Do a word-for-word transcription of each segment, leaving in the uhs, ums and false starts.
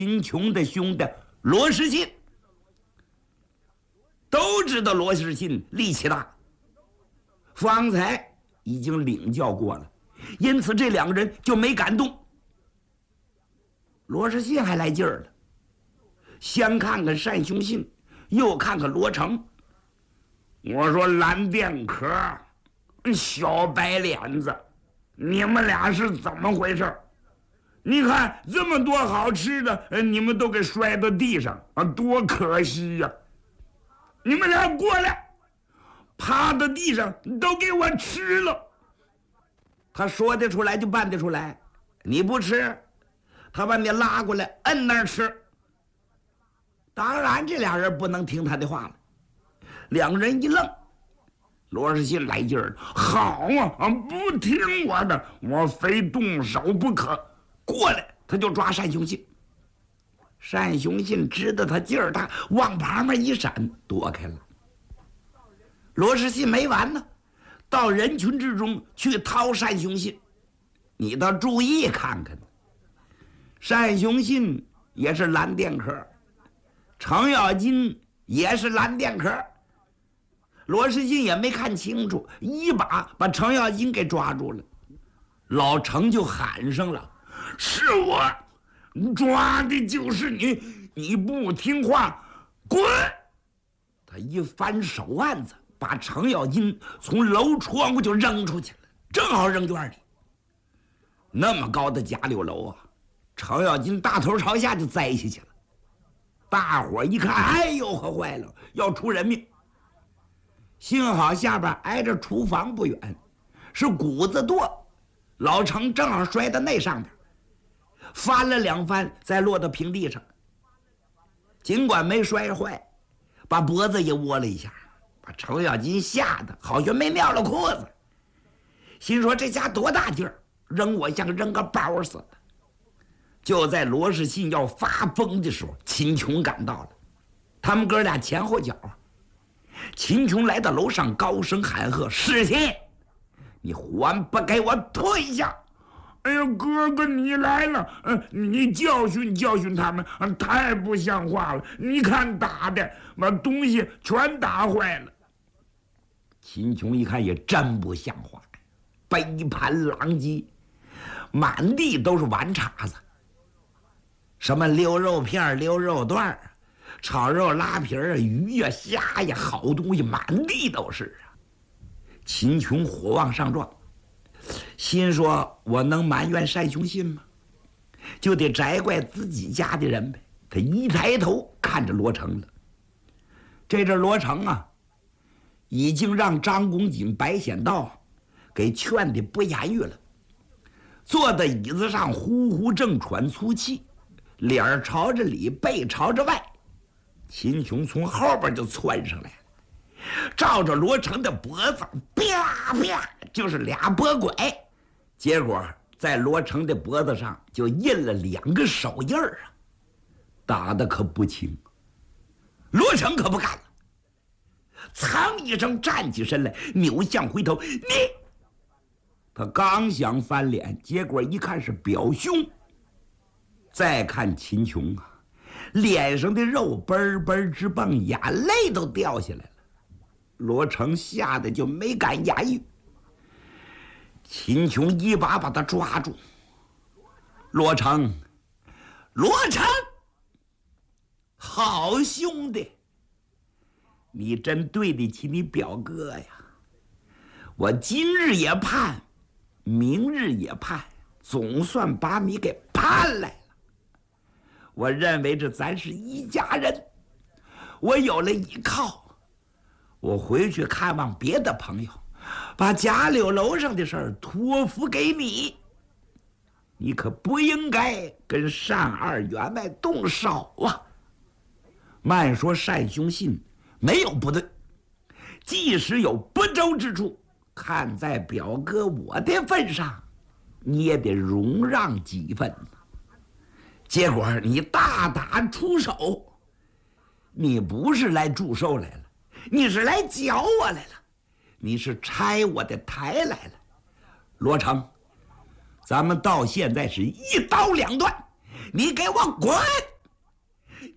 贫穷的兄弟罗世信，都知道罗世信力气大，方才已经领教过了，因此这两个人就没敢动。罗世信还来劲儿了，先看看单雄信，又看看罗成。我说蓝靛壳，小白脸子，你们俩是怎么回事？你看这么多好吃的，你们都给摔到地上啊，多可惜呀！你们俩过来，趴到地上都给我吃了。他说得出来就办得出来，你不吃，他把你拉过来摁那儿吃。当然这俩人不能听他的话了，两个人一愣。罗世信来劲儿了，好啊，不听我的，我非动手不可。过来他就抓单雄信，单雄信知道他劲儿大，往旁边一闪躲开了。罗世信没完呢，到人群之中去掏单雄信。你倒注意看看，单雄信也是蓝靛壳，程咬金也是蓝靛壳。罗世信也没看清楚，一把把程咬金给抓住了。老程就喊上了，是我抓的就是你，你不听话滚！他一翻手腕子，把程咬金从楼窗户就扔出去了，正好扔院里。那么高的甲柳楼啊，程咬金大头朝下就栽下去了。大伙一看，哎呦可坏了，要出人命。幸好下边挨着厨房不远，是谷子垛，老程正好摔到那上边，翻了两翻，再落到平地上。尽管没摔坏，把脖子也窝了一下，把程咬金吓得好像没尿了裤子，心说这家多大劲儿，扔我像扔个包似的。就在罗世信要发疯的时候，秦琼赶到了，他们哥俩前后脚。秦琼来到楼上，高声喊喝：“世信，你还不给我退下！”哎呀，哥哥你来了，呃，你教训教训他们，呃，太不像话了！你看打的，把东西全打坏了。秦琼一看也真不像话，杯盘狼藉，满地都是碗叉子，什么溜肉片、溜肉段、炒肉、拉皮儿、鱼呀、虾呀，好东西满地都是啊！秦琼火往上撞，心说：“我能埋怨单雄信吗？就得责怪自己家的人呗。”他一抬头看着罗成了。这阵罗成啊，已经让张公瑾、白显道给劝得不言语了，坐在椅子上呼呼正喘粗气，脸儿朝着里，背朝着外。秦琼从后边就窜上来了，照着罗成的脖子啪啪就是俩拨拐，结果在罗成的脖子上就印了两个手印儿啊，打得可不轻。罗成可不干了，噌一声站起身来，扭向回头，你他刚想翻脸，结果一看是表兄，再看秦琼啊，脸上的肉嘣嘣直蹦，眼泪都掉下来了。罗成吓得就没敢言语。秦琼一把把他抓住，罗成，罗成，好兄弟，你真对得起你表哥呀！我今日也盼，明日也盼，总算把你给盼来了。我认为这咱是一家人，我有了依靠，我回去看望别的朋友，把贾柳楼上的事儿托付给你，你可不应该跟单二员外动手啊！慢说单雄信没有不对，即使有不周之处，看在表哥我的份上，你也得容让几分。结果你大打出手，你不是来祝寿来了，你是来搅我来了，你是拆我的台来了。罗成，咱们到现在是一刀两断，你给我滚！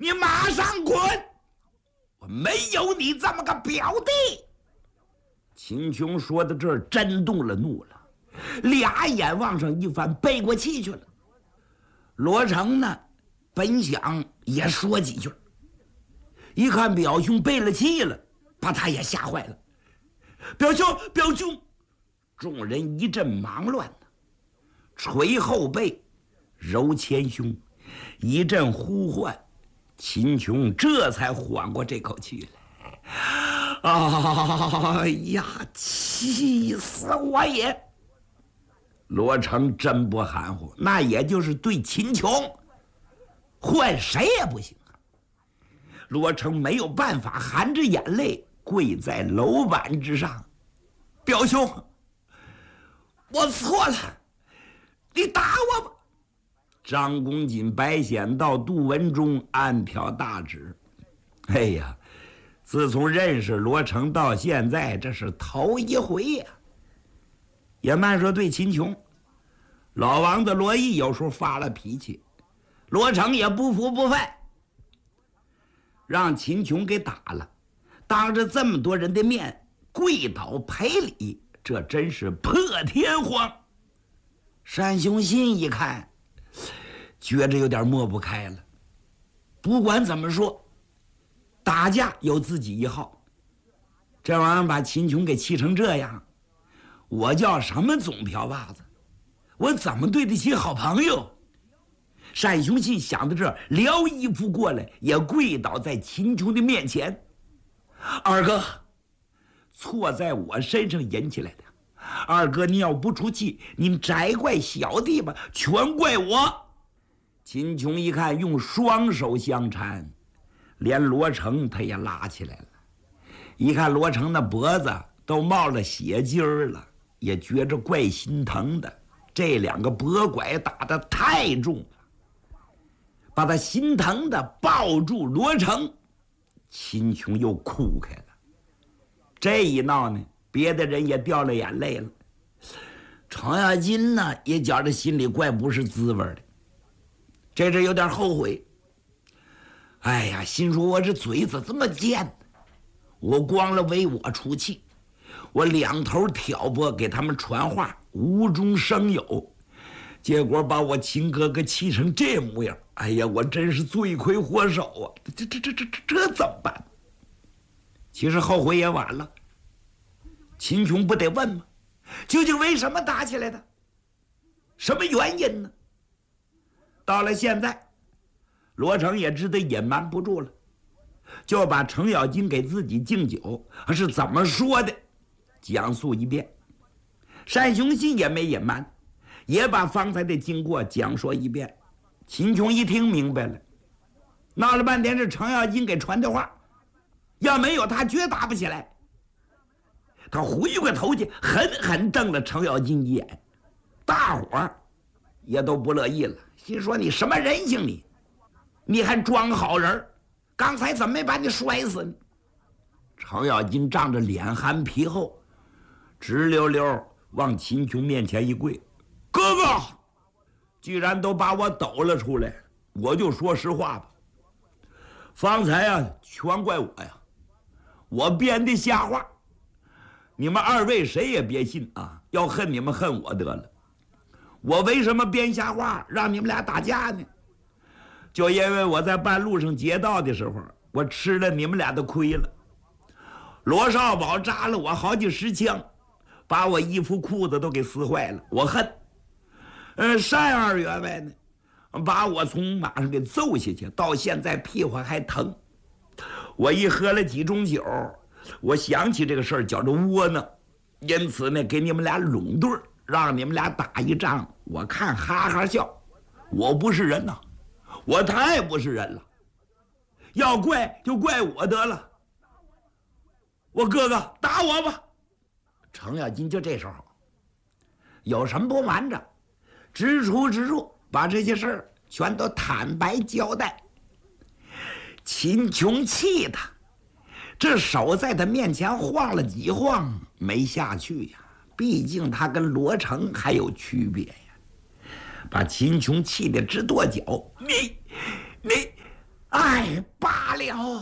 你马上滚！我没有你这么个表弟。秦琼说到这儿，真动了怒了，俩眼往上一翻，背过气去了。罗成呢，本想也说几句，一看表兄背了气了，把他也吓坏了。表兄，表兄！众人一阵忙乱，捶后背，揉前胸，一阵呼唤，秦琼这才缓过这口气来。哎呀，气死我也！罗成真不含糊，那也就是对秦琼，换谁也不行啊。罗成没有办法，含着眼泪跪在楼板之上：“表兄，我错了，你打我吧！”张公瑾、白显道、杜文忠暗挑大指。哎呀，自从认识罗成到现在，这是头一回呀。也慢说对秦琼，老王子罗毅有时候发了脾气，罗成也不服不忿，让秦琼给打了，当着这么多人的面跪倒赔礼，这真是破天荒。单雄信一看，觉着有点抹不开了。不管怎么说，打架有自己一号，这玩意儿把秦琼给气成这样，我叫什么总瓢把子？我怎么对得起好朋友？单雄信想到这儿，撩衣服过来，也跪倒在秦琼的面前：“二哥，错在我身上引起来的。二哥，你要不出气，您摘怪小弟吧，全怪我。”秦琼一看，用双手相搀，连罗成他也拉起来了。一看罗成那脖子都冒了血筋儿了，也觉着怪心疼的。这两个脖拐打得太重了，把他心疼的抱住罗成，秦琼又哭开了。这一闹呢，别的人也掉了眼泪了。程咬金呢，也觉着心里怪不是滋味的，这阵有点后悔。哎呀，心说我这嘴怎么这么贱，我光了为我出气，我两头挑拨给他们传话，无中生有，结果把我秦哥哥气成这模样。哎呀，我真是罪魁祸首啊！这这这这这这怎么办？其实后悔也晚了。秦琼不得问吗？究竟为什么打起来的？什么原因呢？到了现在，罗成也知道隐瞒不住了，就把程咬金给自己敬酒是怎么说的讲述一遍。单雄信也没隐瞒，也把方才的经过讲说一遍。秦琼一听明白了，闹了半天是程咬金给传的话，要没有他绝打不起来。他回过头去狠狠瞪了程咬金一眼，大伙儿也都不乐意了，心说你什么人性你，你还装好人，刚才怎么没把你摔死呢？程咬金仗着脸憨皮厚，直溜溜往秦琼面前一跪：“哥哥，既然都把我抖了出来，我就说实话吧。方才啊，全怪我呀，我编的瞎话。你们二位谁也别信啊！要恨你们恨我得了。我为什么编瞎话让你们俩打架呢？就因为我在半路上劫道的时候，我吃了你们俩的亏了。罗少宝扎了我好几十枪，把我衣服裤子都给撕坏了，我恨。呃，单二员外呢，把我从马上给揍下去，到现在屁股还疼。我一喝了几盅酒，我想起这个事儿，觉着窝囊，因此呢，给你们俩拢对儿，让你们俩打一仗，我看哈哈笑。我不是人呐，我太不是人了，要怪就怪我得了。我哥哥打我吧。程咬金就这时候有什么不瞒着，直出直入，把这些事儿全都坦白交代。秦琼气他，这手在他面前晃了几晃，没下去呀。毕竟他跟罗成还有区别呀，把秦琼气得直跺脚。你你，哎，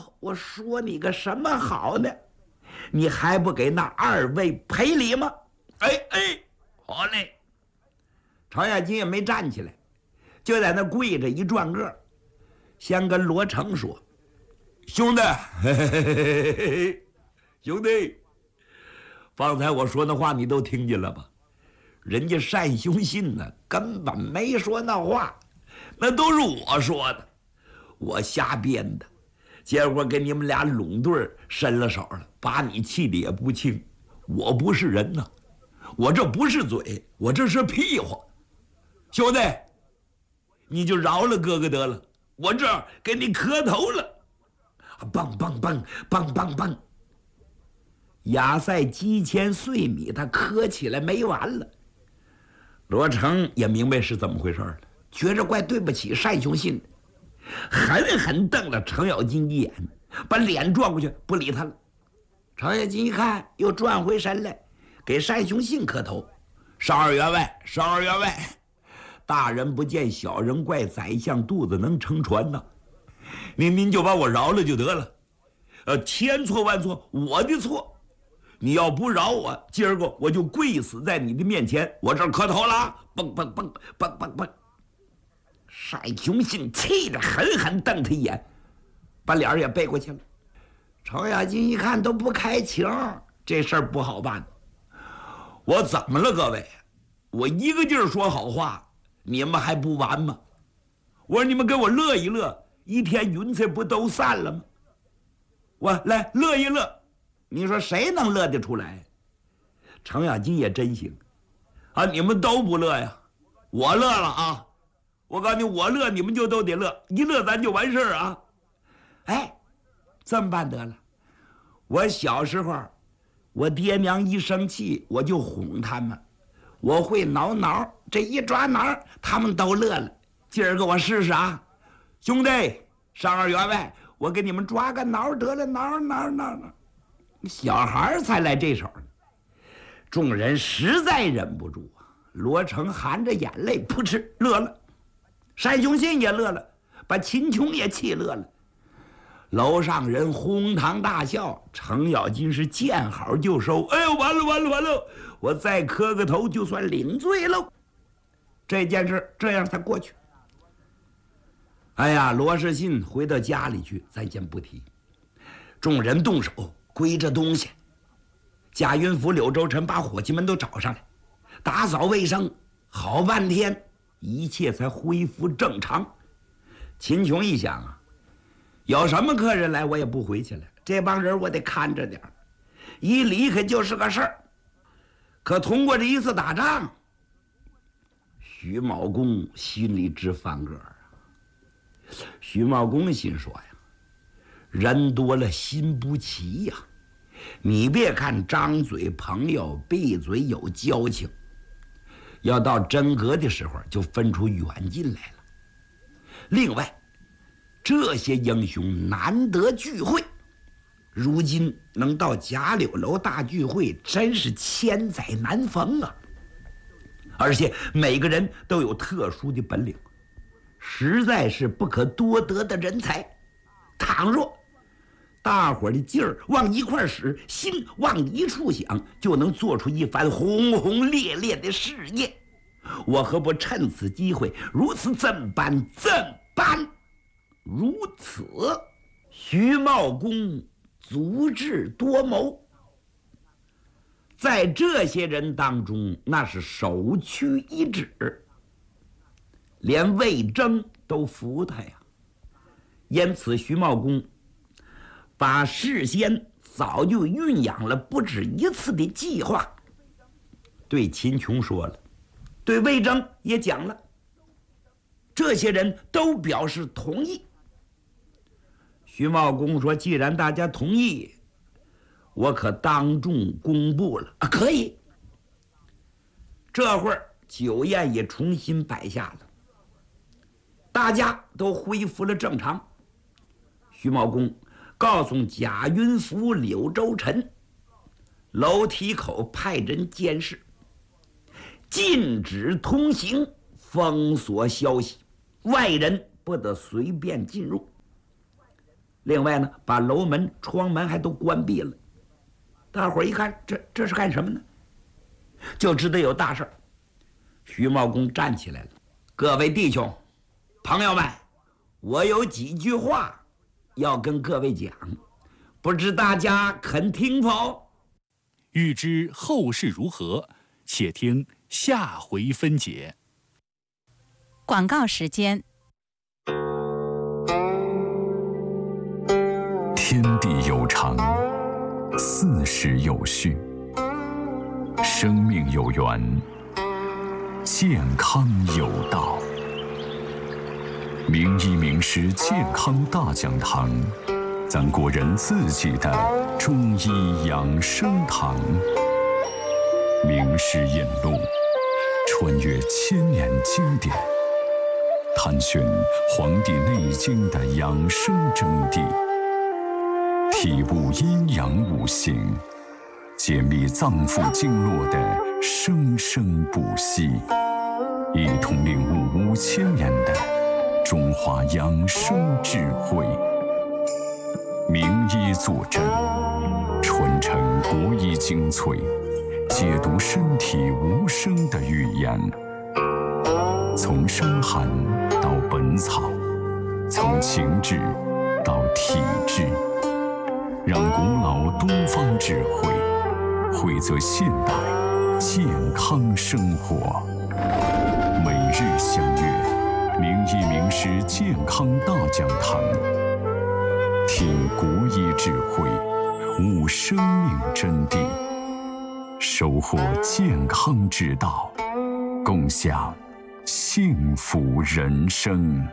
我说你个什么好呢？你还不给那二位赔礼吗？哎哎，好嘞。常亚金也没站起来，就在那跪着一转个，先跟罗成说：“兄弟，嘿嘿嘿嘿嘿，兄弟，方才我说的话你都听见了吧？人家单雄信呢，根本没说那话，那都是我说的，我瞎编的。结果给你们俩拢对伸了手了，把你气得也不轻。我不是人呐，我这不是嘴，我这是屁话。兄弟，你就饶了哥哥得了，我这儿给你磕头了。棒棒棒棒棒棒！亚塞鸡千碎米，他磕起来没完了。罗成也明白是怎么回事了，觉着怪对不起单雄信的，狠狠瞪了程咬金一眼，把脸转过去不理他了。程咬金一看，又转回身来，给单雄信磕头：“少二员外，少二员外，大人不见小人怪，宰相肚子能撑船呐。您您就把我饶了就得了。呃，千错万错，我的错。你要不饶我，今儿个我就跪死在你的面前，我这儿磕头了。蹦蹦蹦蹦蹦蹦！”单雄信气得狠狠瞪他一眼，把脸也背过去了。程咬金一看都不开情，这事儿不好办。我怎么了，各位？我一个劲儿说好话，你们还不完吗？我说你们给我乐一乐，一天云彩不都散了吗？我来乐一乐，你说谁能乐得出来？程咬金也真行啊，你们都不乐呀，我乐了啊！我告诉你，我乐，你们就都得乐，一乐咱就完事儿啊！哎，这么办得了。我小时候，我爹娘一生气，我就哄他们，我会挠挠，这一抓挠，他们都乐了。今儿个我试试啊，兄弟，上二员外，我给你们抓个挠得了，挠挠挠挠。小孩才来这手呢，众人实在忍不住啊。罗成含着眼泪，噗嗤乐了。单雄信也乐了，把秦琼也气乐了。楼上人哄堂大笑，程咬金是见好就收。哎呦，完了完了完了，我再磕个头就算领罪喽。这件事这样才过去。哎呀，罗士信回到家里去，咱先不提。众人动手归着东西，贾云甫、柳州臣把伙计们都找上来，打扫卫生，好半天。一切才恢复正常。秦琼一想啊，有什么客人来我也不回去了，这帮人我得看着点，一离开就是个事儿。可通过这一次打仗，徐茂公心里直翻个儿啊。徐茂公心说呀，人多了心不齐呀。你别看张嘴朋友，闭嘴有交情，要到真格的时候就分出远近来了。另外，这些英雄难得聚会，如今能到贾柳楼大聚会，真是千载难逢啊！而且每个人都有特殊的本领，实在是不可多得的人才。倘若大伙儿的劲儿往一块儿使，心往一处想，就能做出一番轰轰烈烈的事业。我何不趁此机会，如此这般这般如此？徐茂公足智多谋，在这些人当中，那是首屈一指，连魏征都服他呀。因此，徐茂公把事先早就酝养了不止一次的计划，对秦琼说了，对魏征也讲了，这些人都表示同意。徐茂公说：“既然大家同意，我可当众公布了啊！”可以。这会儿酒宴也重新摆下了，大家都恢复了正常。徐茂公告诉贾云甫、柳州臣，楼梯口派人监视，禁止通行，封锁消息，外人不得随便进入。 另外呢，把楼门、窗门还都关闭了。大伙儿一看，这这是干什么呢？就知道有大事儿。徐茂公站起来了：“各位弟兄、朋友们，我有几句话要跟各位讲，不知大家肯听否？” 欲知后事如何，且听下回分解。 广告时间。 天地有常，四时有序，生命有源，健康有道。名医名师健康大讲堂，咱国人自己的中医养生堂。名师引路，穿越千年经典，探寻《黄帝内经》的养生真谛，体悟阴阳五行，解密脏腑经络的生生不息，一同领悟五千年的中华养生智慧。名医坐镇，传承国医精粹，解读身体无声的语言。从伤寒到本草，从情志到体质，让古老东方智慧汇泽现代健康生活。每日相约名医名师健康大讲堂，听国医智慧，悟生命真谛，收获健康之道，共享幸福人生。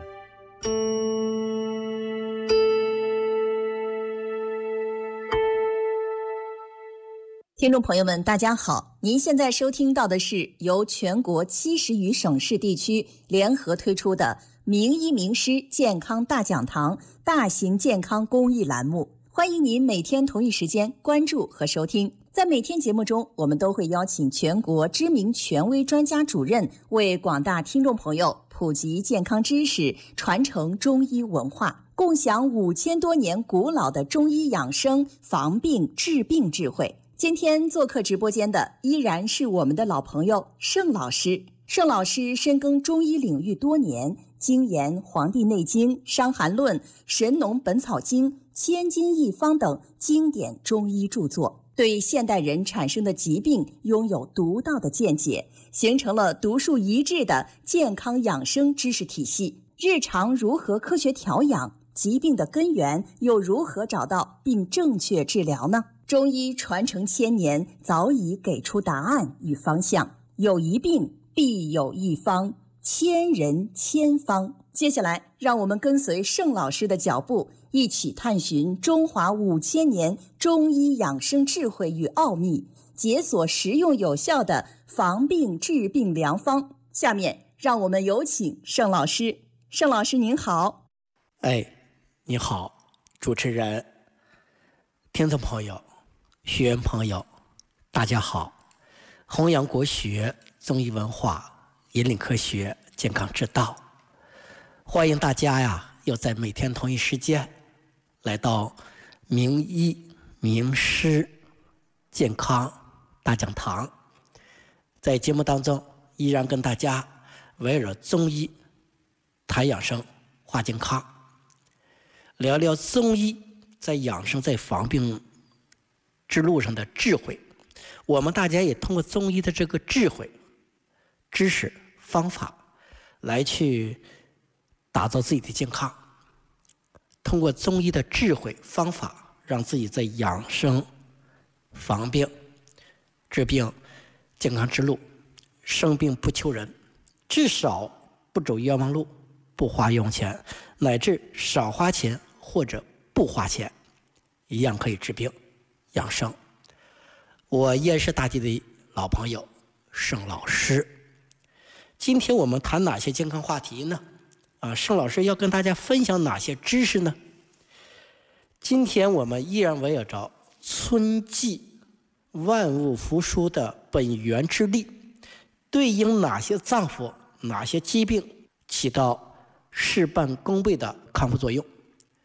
听众朋友们，大家好！您现在收听到的是由全国七十余省市地区联合推出的名医名师健康大讲堂大型健康公益栏目，欢迎您每天同一时间关注和收听。在每天节目中，我们都会邀请全国知名权威专家主任为广大听众朋友普及健康知识，传承中医文化，共享五千多年古老的中医养生、防病治病智慧。今天做客直播间的依然是我们的老朋友盛老师。盛老师深耕中医领域多年，精研《黄帝内经》《伤寒论》《神农本草经》《千金一方》等经典中医著作，对现代人产生的疾病拥有独到的见解，形成了独树一帜的健康养生知识体系。日常如何科学调养？疾病的根源又如何找到并正确治疗呢？中医传承千年，早已给出答案与方向。有一病必有一方，千人千方。接下来，让我们跟随盛老师的脚步，一起探寻中华五千年中医养生智慧与奥秘，解锁实用有效的防病治病良方。下面，让我们有请盛老师。盛老师您好。 哎，你好，主持人，听众朋友，学员朋友，大家好！弘扬国学、中医文化，引领科学、健康之道。欢迎大家呀，又在每天同一时间来到名医名师健康大讲堂。在节目当中，依然跟大家围绕中医谈养生、话健康，聊聊中医在养生、在防病之路上的智慧。我们大家也通过中医的这个智慧、知识、方法来去打造自己的健康，通过中医的智慧方法，让自己在养生、防病、治病、健康之路，生病不求人，至少不走冤枉路，不花冤枉钱，乃至少花钱或者不花钱，一样可以治病养生。我依然是大家的老朋友盛老师。今天我们谈哪些健康话题呢？啊，盛老师要跟大家分享哪些知识呢？今天我们依然围绕着春季万物复苏的本源之力，对应哪些脏腑、哪些疾病起到事半功倍的康复作用。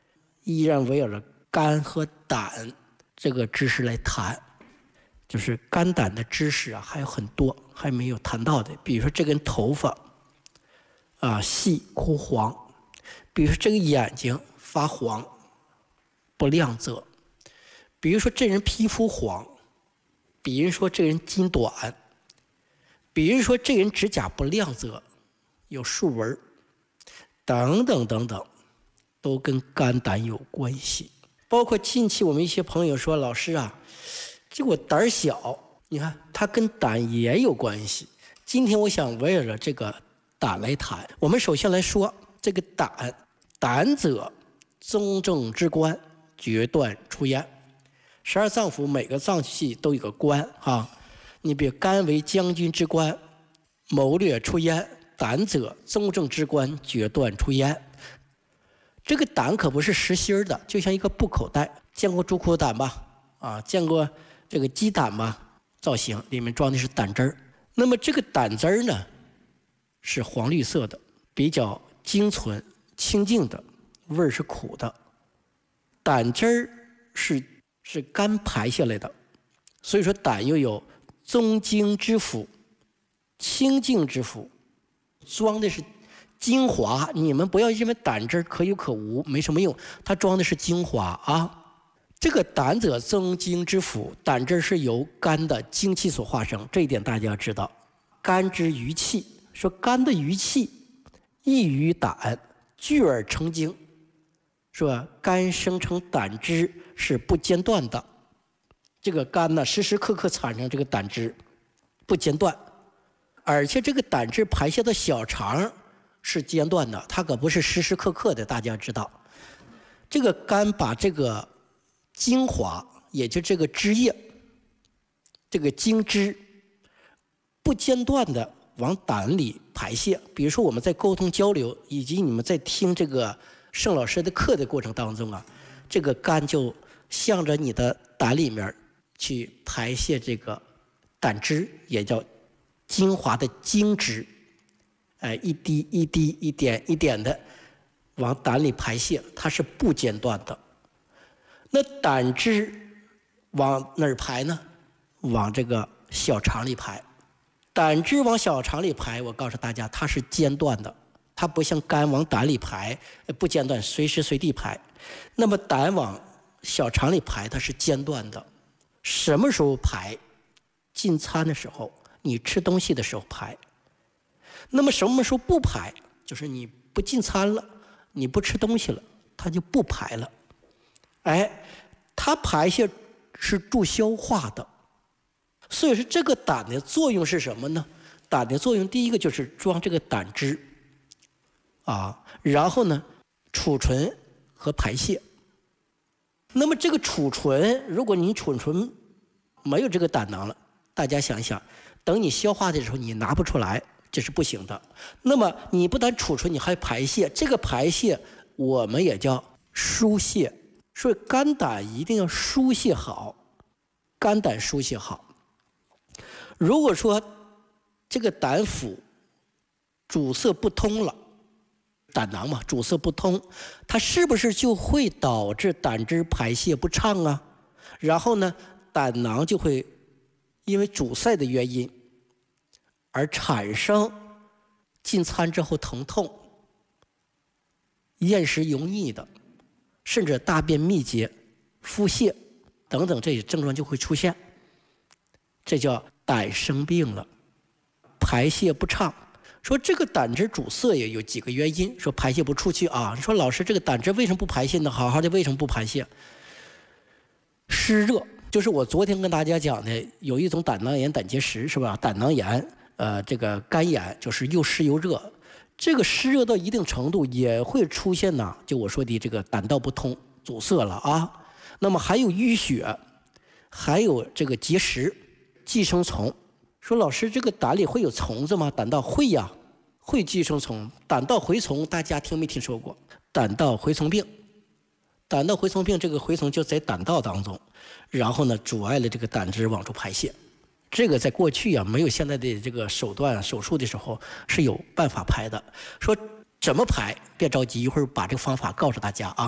依然围绕着肝和胆这个知识来谈。就是肝胆的知识啊，还有很多还没有谈到的，比如说这根头发啊细枯黄，比如说这个眼睛发黄不亮泽，比如说这人皮肤黄，比如说这人筋短，比如说这人指甲不亮泽，有竖纹，等等等等，都跟肝胆有关系。包括近期我们一些朋友说，老师啊，这我胆小，你看它跟胆也有关系。今天我想围绕着这个胆来谈。我们首先来说这个胆，胆者宗正之官，决断出焉。十二脏腑每个脏器都有个官啊，你比如肝为将军之官，谋略出焉；胆者宗正之官，决断出焉。这个胆可不是实心的，就像一个布口袋。见过猪裤胆吧？啊，见过这个鸡胆吧？造型里面装的是胆汁儿。那么这个胆汁儿呢，是黄绿色的，比较精纯清净的，味儿是苦的。胆汁儿是是肝排下来的，所以说胆又有宗精之府、清净之府，装的是精华。你们不要认为胆汁可有可无，没什么用，它装的是精华啊。这个胆者宗精之府，胆汁是由肝的精气所化生，这一点大家要知道。肝之余气，说肝的余气溢于胆，聚而成精，说肝生成胆汁是不间断的。这个肝呢，时时刻刻产生这个胆汁，不间断，而且这个胆汁排泄到小肠是间断的，它可不是时时刻刻的。大家知道，这个肝把这个精华，也就这个汁液，这个精汁，不间断的往胆里排泄。比如说我们在沟通交流，以及你们在听这个盛老师的课的过程当中啊，这个肝就向着你的胆里面去排泄这个胆汁，也叫精华的精汁，哎，一滴一滴一点一点的往胆里排泄，它是不间断的。那胆汁往哪儿排呢？往这个小肠里排。胆汁往小肠里排，我告诉大家，它是间断的，它不像肝往胆里排不间断，随时随地排。那么胆往小肠里排，它是间断的。什么时候排？进餐的时候，你吃东西的时候排。那么什么时候不排？就是你不进餐了，你不吃东西了，它就不排了。哎，它排泄是助消化的，所以说这个胆的作用是什么呢？胆的作用第一个就是装这个胆汁，啊，然后呢储存和排泄。那么这个储存，如果你储存没有这个胆囊了，大家想一想，等你消化的时候你拿不出来，这是不行的。那么你不但储存，你还排泄，这个排泄我们也叫疏泄。所以肝胆一定要疏泄好，肝胆疏泄好。如果说这个胆腑阻塞不通了，胆囊嘛，阻塞不通，它是不是就会导致胆汁排泄不畅啊？然后呢，胆囊就会因为阻塞的原因而产生进餐之后疼痛、厌食油腻的，甚至大便秘结、腹泻等等这些症状就会出现，这叫胆生病了，排泄不畅。说这个胆汁阻塞也有几个原因，说排泄不出去啊。你说老师，这个胆汁为什么不排泄呢？好好的为什么不排泄？湿热，就是我昨天跟大家讲的，有一种胆囊炎、胆结石，是吧？胆囊炎，呃，这个肝炎就是又湿又热。这个湿热到一定程度也会出现呢，就我说的这个胆道不通、阻塞了啊。那么还有淤血，还有这个结石、寄生虫。说老师，这个胆里会有虫子吗？胆道会呀，会寄生虫。胆道蛔虫，大家听没听说过？胆道蛔虫病，胆道蛔虫病，这个蛔虫就在胆道当中，然后呢，阻碍了这个胆汁往出排泄。这个在过去啊，没有现在的这个手段，手术的时候是有办法排的。说怎么排？别着急，一会儿把这个方法告诉大家啊。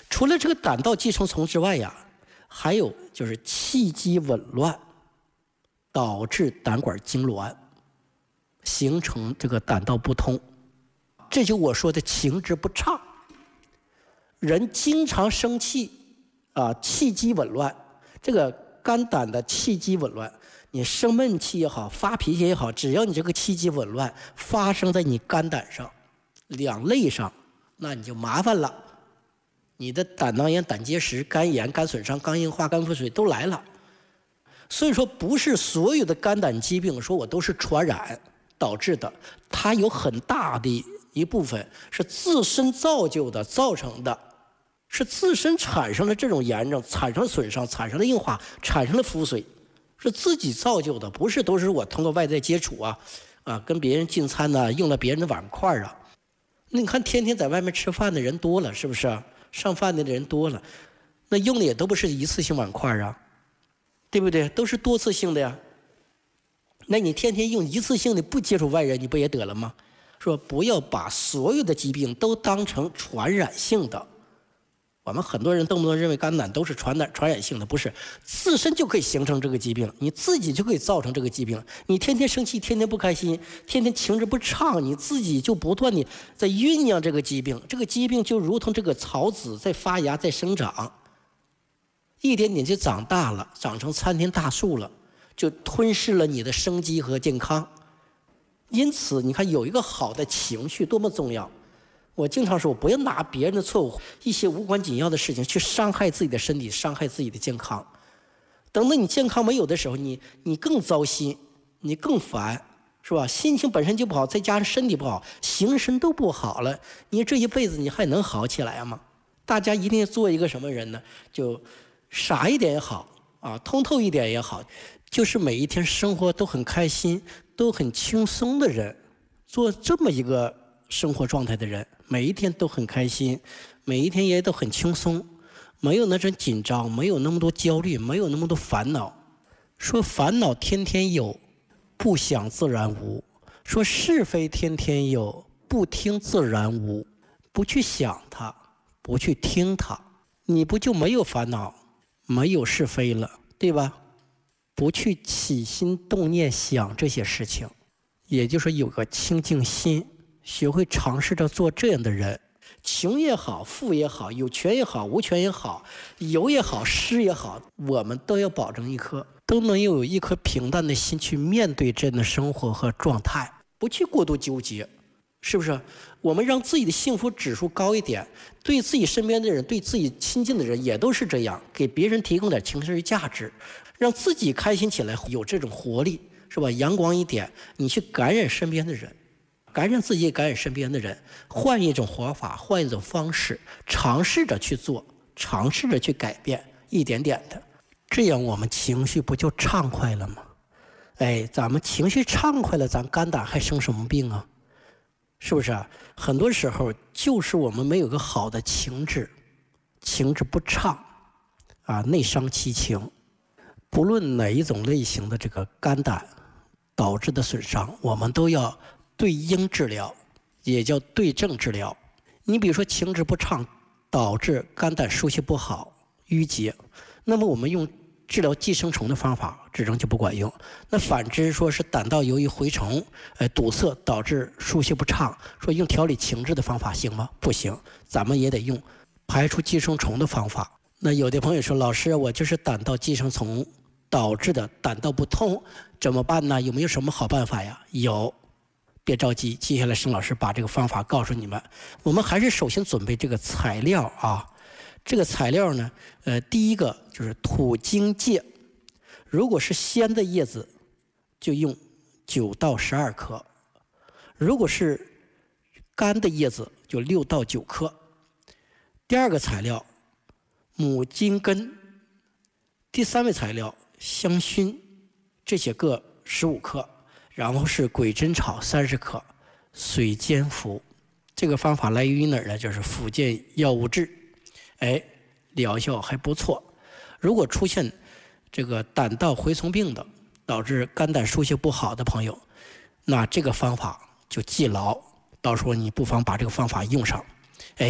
除了这个胆道寄生虫之外呀，还有就是气机紊乱，导致胆管痉挛，形成这个胆道不通。这就我说的情志不畅。人经常生气啊，气机紊乱，这个肝胆的气机紊乱，你生闷气也好，发脾气也好，只要你这个气机紊乱发生在你肝胆上两类上，那你就麻烦了。你的胆囊炎、胆结石、肝炎、肝损伤、肝硬化、肝腹水都来了。所以说，不是所有的肝胆疾病说我都是传染导致的，它有很大的一部分是自身造就的、造成的，是自身产生了这种炎症，产生了损伤，产生了硬化，产生了腹水，是自己造就的，不是都是我通过外在接触啊啊跟别人进餐呢、啊，用了别人的碗筷啊。那你看天天在外面吃饭的人多了，是不是？上饭的人多了，那用的也都不是一次性碗筷啊，对不对？都是多次性的呀。那你天天用一次性的，不接触外人，你不也得了吗？说不要把所有的疾病都当成传染性的。我们很多人动不动认为肝胆都是传染传染性的，不是，自身就可以形成这个疾病，你自己就可以造成这个疾病。你天天生气，天天不开心，天天情志不畅，你自己就不断的在酝酿这个疾病。这个疾病就如同这个草籽在发芽，在生长，一点点就长大了，长成参天大树了，就吞噬了你的生机和健康。因此，你看有一个好的情绪多么重要。我经常说，不要拿别人的错误、一些无关紧要的事情去伤害自己的身体，伤害自己的健康。等到你健康没有的时候，你你更糟心，你更烦，是吧？心情本身就不好，再加上身体不好，形神都不好了，你这一辈子你还能好起来吗？大家一定要做一个什么人呢？就傻一点也好啊，通透一点也好，就是每一天生活都很开心、都很轻松的人，做这么一个生活状态的人，每一天都很开心，每一天也都很轻松，没有那种紧张，没有那么多焦虑，没有那么多烦恼。说烦恼天天有，不想自然无；说是非天天有，不听自然无。不去想它，不去听它，你不就没有烦恼，没有是非了，对吧？不去起心动念想这些事情，也就是有个清净心，学会尝试着做这样的人。穷也好，富也好，有权也好，无权也好，有也好，失也好，我们都要保证一颗都能有一颗平淡的心去面对这样的生活和状态，不去过度纠结，是不是？我们让自己的幸福指数高一点，对自己身边的人，对自己亲近的人也都是这样，给别人提供点情绪价值，让自己开心起来，有这种活力，是吧？阳光一点，你去感染身边的人，感染自己，感染身边的人，换一种活法，换一种方式，尝试着去做，尝试着去改变，一点点的，这样我们情绪不就畅快了吗？哎，咱们情绪畅快了，咱肝胆还生什么病啊？是不是啊？很多时候就是我们没有个好的情志，情志不畅啊，内伤其情。不论哪一种类型的这个肝胆导致的损伤，我们都要对应治疗，也叫对症治疗。你比如说情志不畅导致肝胆疏泄不好、淤结，那么我们用治疗寄生虫的方法治症就不管用。那反之说是胆道由于蛔虫呃堵塞导致疏泄不畅，说用调理情志的方法行吗？不行，咱们也得用排除寄生虫的方法。那有的朋友说，老师，我就是胆道寄生虫导致的胆道不通，怎么办呢？有没有什么好办法呀？有，别着急，接下来沈老师把这个方法告诉你们。我们还是首先准备这个材料啊。这个材料呢，呃，第一个就是土荆芥，如果是鲜的叶子，就用九到十二克；如果是干的叶子，就六到九克。第二个材料，母金根；第三位材料，香薰，这些各十五克；然后是鬼针草三十克，水煎服。这个方法来源于哪儿呢？就是福建药物志。哎，疗效还不错。如果出现这个胆道蛔虫病的，导致肝胆疏泄不好的朋友，那这个方法就记牢，到时候你不妨把这个方法用上。哎，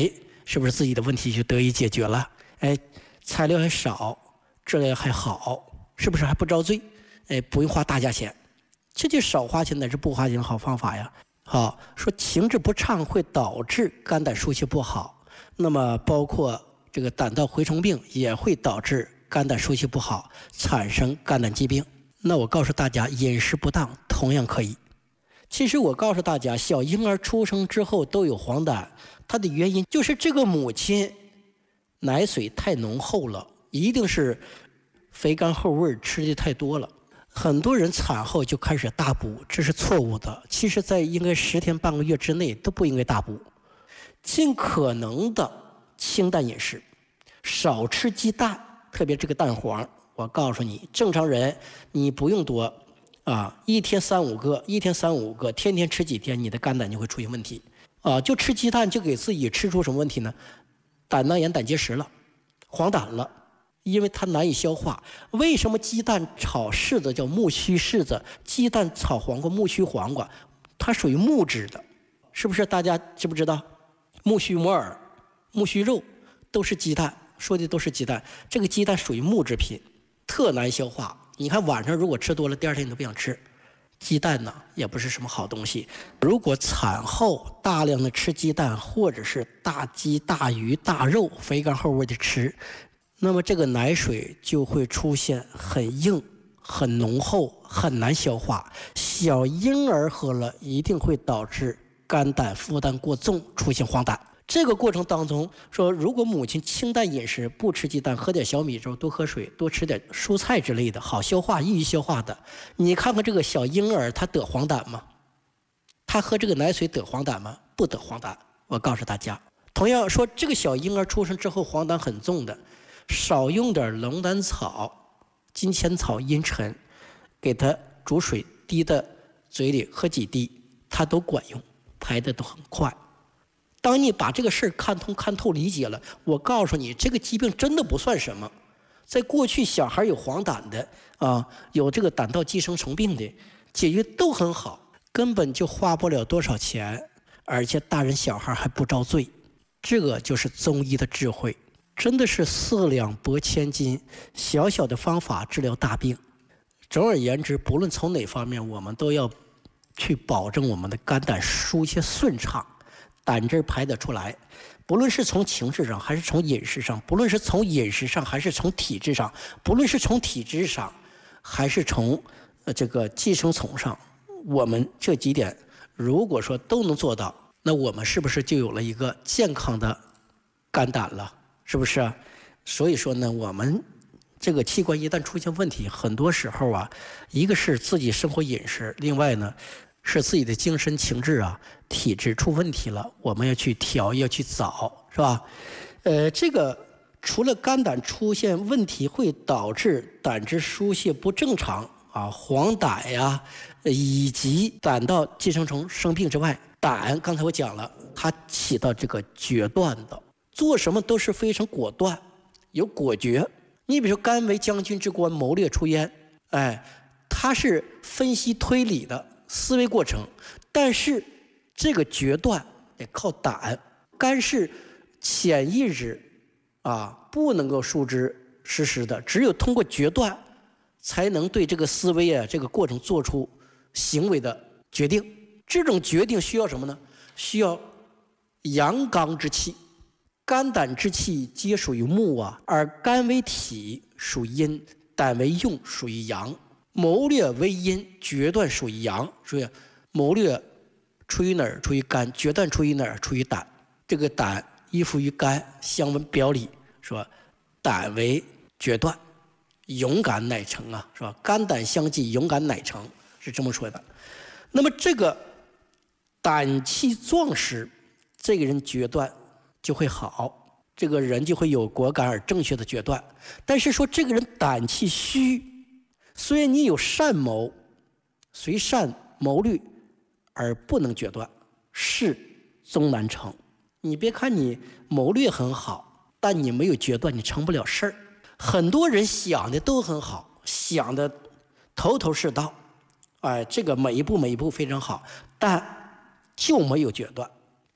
是不是自己的问题就得以解决了？哎，材料还少，质量还好，是不是还不遭罪？哎，不用花大价钱，这就少花钱乃至不花钱的好方法呀。好，说情志不畅会导致肝胆疏泄不好，那么包括这个胆道蛔虫病也会导致肝胆疏泄不好，产生肝胆疾病。那我告诉大家，饮食不当同样可以。其实我告诉大家，小婴儿出生之后都有黄疸，它的原因就是这个母亲奶水太浓厚了，一定是肥甘厚味吃的太多了。很多人产后就开始大补，这是错误的。其实在应该十天半个月之内都不应该大补，尽可能的清淡饮食，少吃鸡蛋，特别这个蛋黄。我告诉你，正常人你不用多啊，一天三五个，一天三五个，天天吃几天，你的肝胆就会出现问题啊！就吃鸡蛋就给自己吃出什么问题呢？胆囊炎、胆结石了，黄疸了，因为它难以消化。为什么鸡蛋炒柿子叫木须柿子，鸡蛋炒黄瓜木须黄瓜？它属于木质的，是不是？大家知不知道？木须木耳、木须肉都是鸡蛋，说的都是鸡蛋。这个鸡蛋属于木制品，特难消化。你看晚上如果吃多了，第二天你都不想吃。鸡蛋呢也不是什么好东西。如果产后大量的吃鸡蛋，或者是大鸡、大鱼、大肉，肥甘厚味的吃，那么这个奶水就会出现很硬、很浓厚、很难消化。小婴儿喝了一定会导致肝胆负担过重，出现黄疸。这个过程当中说，如果母亲清淡饮食，不吃鸡蛋，喝点小米粥，多喝水，多吃点蔬菜之类的，好消化、易于消化的。你看看这个小婴儿，他得黄疸吗？他喝这个奶水得黄疸吗？不得黄疸。我告诉大家，同样说，这个小婴儿出生之后黄疸很重的，少用点龙胆草、金钱草、茵陈，给他煮水滴到嘴里喝几滴，他都管用，排的都很快。当你把这个事儿看通、看透、理解了，我告诉你，这个疾病真的不算什么。在过去，小孩有黄疸的啊，有这个胆道寄生虫病的，解决都很好，根本就花不了多少钱，而且大人小孩还不遭罪。这个就是中医的智慧，真的是四两拨千斤，小小的方法治疗大病。总而言之，不论从哪方面，我们都要去保证我们的肝胆疏泄顺畅。胆汁排得出来，不论是从情志上还是从饮食上，不论是从饮食上还是从体质上，不论是从体质上还是从呃这个寄生虫上，我们这几点如果说都能做到，那我们是不是就有了一个健康的肝胆了？是不是？所以说呢，我们这个器官一旦出现问题，很多时候啊，一个是自己生活饮食，另外呢是自己的精神情志啊、体质出问题了，我们要去调，要去找，是吧？呃，这个除了肝胆出现问题会导致胆汁疏泄不正常啊、黄疸呀，以及胆道寄生虫生病之外，胆刚才我讲了，它起到这个决断的，做什么都是非常果断，有果决。你比如说肝为将军之官，谋略出焉，哎，它是分析推理的思维过程，但是这个决断得靠胆。肝是潜意识啊，不能够束之实施的，只有通过决断才能对这个思维啊这个过程做出行为的决定。这种决定需要什么呢？需要阳刚之气。肝胆之气皆属于木啊，而肝为体属阴，胆为用属于阳。谋略为阴，决断属于阳，所以谋略出于哪儿？出于肝。决断出于哪儿？出于胆。这个胆依附于肝，相文表里说，胆为决断，勇敢乃成啊，是吧？肝胆相济，勇敢乃成，是这么说的。那么这个胆气壮实，这个人决断就会好，这个人就会有果敢而正确的决断。但是说这个人胆气虚，虽然你有善谋，虽善谋虑而不能决断，事终难成。你别看你谋略很好，但你没有决断，你成不了事儿。很多人想的都很好，想的头头是道，哎，这个每一步每一步非常好，但就没有决断。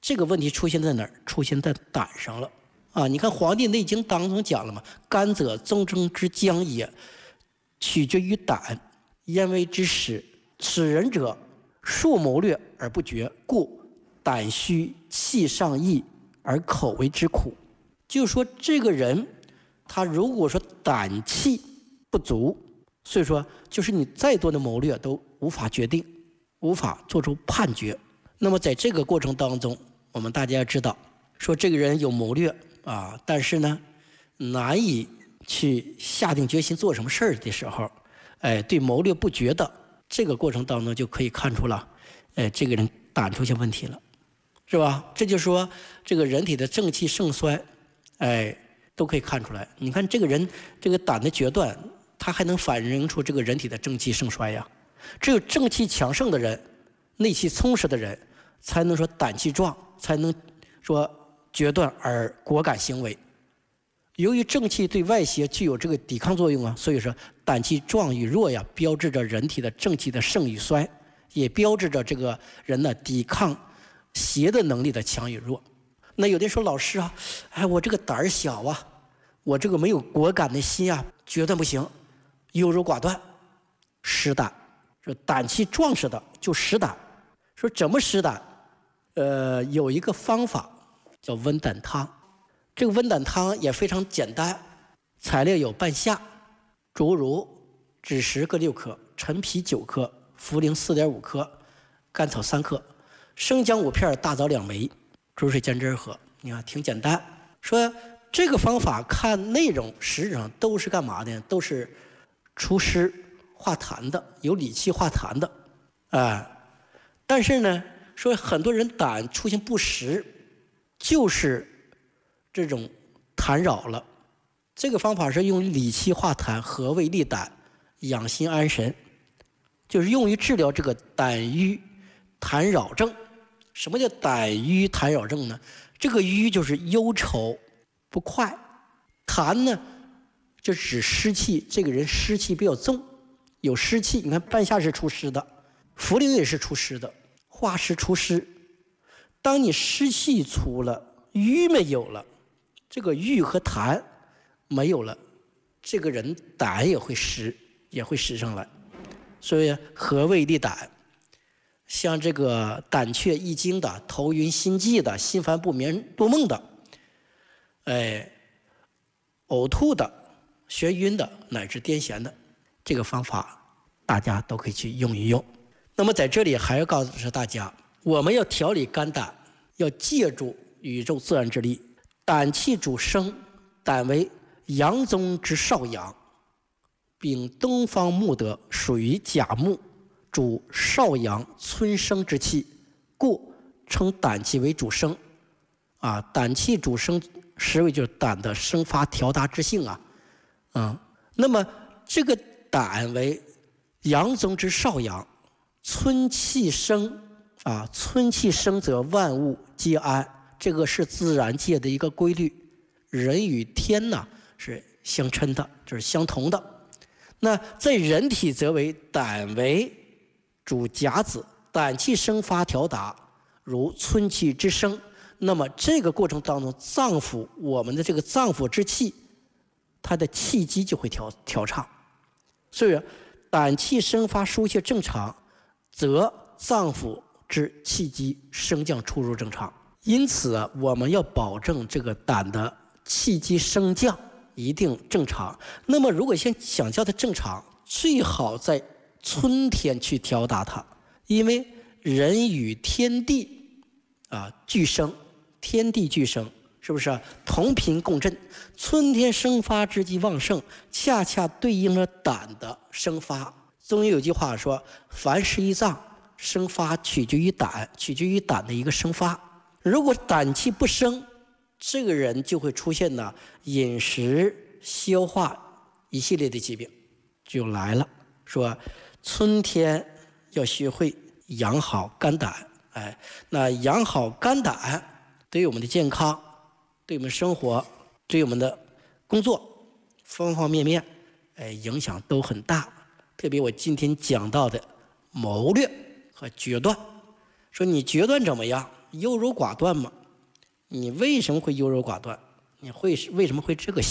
这个问题出现在哪儿？出现在胆上了啊！你看《黄帝内经》当中讲了嘛，肝者宗正之将也，取决于胆，焉为之始？使人者数谋略而不决，故胆虚气上溢而口为之苦。就是说这个人他如果说胆气不足，所以说就是你再多的谋略都无法决定，无法做出判决。那么在这个过程当中，我们大家要知道，说这个人有谋略啊，但是呢难以去下定决心做什么事儿的时候，哎，对谋略不决的这个过程当中就可以看出了，哎，这个人胆出现问题了，是吧？这就是说这个人体的正气盛衰，哎，都可以看出来。你看这个人这个胆的决断，它还能反映出这个人体的正气盛衰呀。只有正气强盛的人，内气充实的人，才能说胆气壮，才能说决断而果敢行为。由于正气对外邪具有这个抵抗作用啊，所以说胆气壮与弱呀，标志着人体的正气的盛与衰，也标志着这个人呢抵抗邪的能力的强与弱。那有的人说老师啊，哎，我这个胆儿小啊，我这个没有果敢的心啊，决断不行，优柔寡断，失胆。说胆气壮实的就失胆。说怎么失胆？呃，有一个方法叫温胆汤。这个温胆汤也非常简单，材料有半夏、竹茹、枳实各六克，陈皮九克，茯苓四点五克，甘草三克，生姜五片，大枣两枚，煮水煎汁喝。你看挺简单。说这个方法看内容实质上都是干嘛的？都是除湿化痰的，有理气化痰的啊。但是呢，说很多人胆出现不实，就是这种痰扰了。这个方法是用理气化痰，和胃利胆，养心安神，就是用于治疗这个胆瘀痰扰症。什么叫胆瘀痰扰症呢？这个瘀就是忧愁不快，痰呢就指湿气，这个人湿气比较重，有湿气。你看半夏是除湿的，茯苓也是除湿的，化湿除湿。当你湿气除了，瘀没有了，这个郁和痰没有了，这个人胆也会实，也会实上来。所以和胃利胆，像这个胆怯易惊的、头晕心悸的、心烦不眠多梦的，哎，呕吐的、眩晕的，乃至癫痫的，这个方法大家都可以去用一用。那么在这里还要告诉大家，我们要调理肝胆，要借助宇宙自然之力。胆气主生，胆为阳中之少阳，秉东方木德，属于甲木，主少阳春生之气，故称胆气为主生。啊，胆气主生，实为就是胆的生发调达之性啊。嗯，那么这个胆为阳中之少阳，春气生啊，春气生则万物皆安。这个是自然界的一个规律，人与天呢是相称的，就是相同的。那在人体则为胆为主甲子，胆气生发调达，如春气之生。那么这个过程当中，脏腑我们的这个脏腑之气，它的气机就会调调畅。所以胆气生发疏泄正常，则脏腑之气机升降出入正常。因此啊，我们要保证这个胆的气机升降一定正常。那么如果先想叫它正常，最好在春天去调达它，因为人与天地啊俱生，天地俱生，是不是啊？同频共振，春天生发之机旺盛，恰恰对应了胆的生发。中医有句话说，凡是一脏生发取决于胆，取决于胆的一个生发。如果胆气不生，这个人就会出现呢饮食消化一系列的疾病就来了。说春天要学会养好肝胆，哎，那养好肝胆对于我们的健康，对我们生活，对我们的工作方方面面，哎，影响都很大。特别我今天讲到的谋略和决断，说你决断怎么样， 优柔寡断嘛。你为什么会优柔寡断？你会为什么会这个